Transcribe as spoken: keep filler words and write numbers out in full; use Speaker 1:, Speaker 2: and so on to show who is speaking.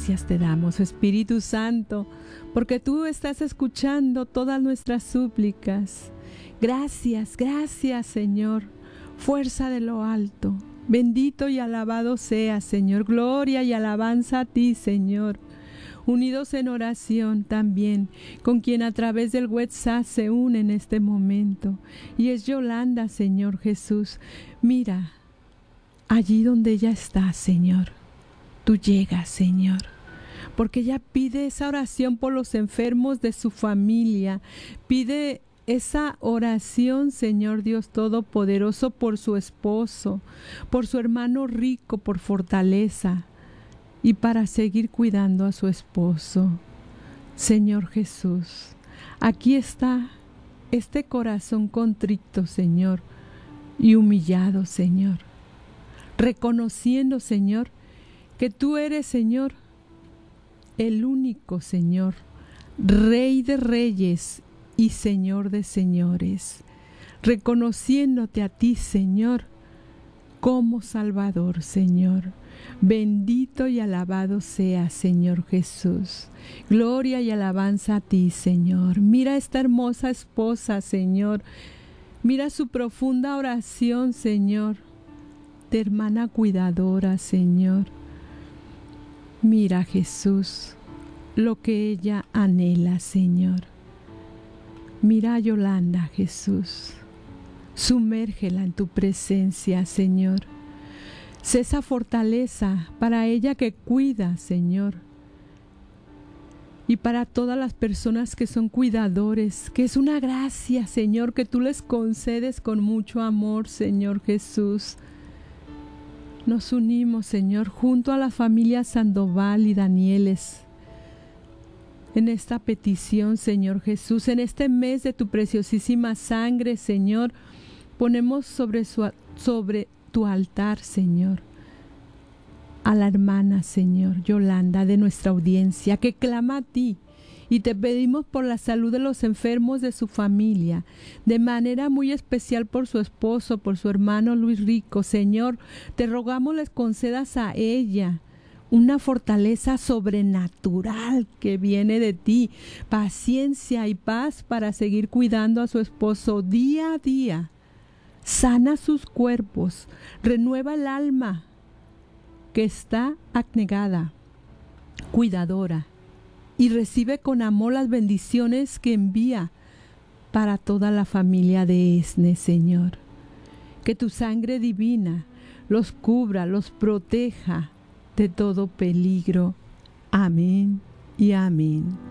Speaker 1: Gracias te damos, Espíritu Santo, porque tú estás escuchando todas nuestras súplicas. Gracias, gracias, Señor. Fuerza de lo alto. Bendito y alabado seas, Señor. Gloria y alabanza a ti, Señor. Unidos en oración también, con quien a través del WhatsApp se une en este momento. Y es Yolanda, Señor Jesús. Mira, allí donde ella está, Señor, tú llegas, Señor, porque ella pide esa oración por los enfermos de su familia, pide esa oración, Señor Dios Todopoderoso, por su esposo, por su hermano rico, por fortaleza y para seguir cuidando a su esposo. Señor Jesús, aquí está este corazón contrito, Señor, y humillado, Señor, reconociendo, Señor, que tú eres, Señor, el único, Señor, Rey de reyes y Señor de señores, reconociéndote a ti, Señor, como Salvador, Señor. Bendito y alabado sea, Señor Jesús. Gloria y alabanza a ti, Señor. Mira esta hermosa esposa, Señor. Mira su profunda oración, Señor, de hermana cuidadora, Señor. Mira, Jesús, lo que ella anhela, Señor. Mira a Yolanda, Jesús. Sumérgela en tu presencia, Señor. Sé esa fortaleza para ella que cuida, Señor. Y para todas las personas que son cuidadores, que es una gracia, Señor, que tú les concedes con mucho amor, Señor Jesús. Nos unimos, Señor, junto a la familia Sandoval y Danieles, en esta petición, Señor Jesús, en este mes de tu preciosísima sangre, Señor, ponemos sobre, su, sobre tu altar, Señor, a la hermana, Señor, Yolanda, de nuestra audiencia, que clama a ti, y te pedimos por la salud de los enfermos de su familia, de manera muy especial por su esposo, por su hermano Luis Rico. Señor, te rogamos les concedas a ella una fortaleza sobrenatural que viene de ti, paciencia y paz para seguir cuidando a su esposo día a día. Sana sus cuerpos, renueva el alma que está abnegada, cuidadora, y recibe con amor las bendiciones que envía para toda la familia de Esne, Señor. Que tu sangre divina los cubra, los proteja de todo peligro. Amén y amén.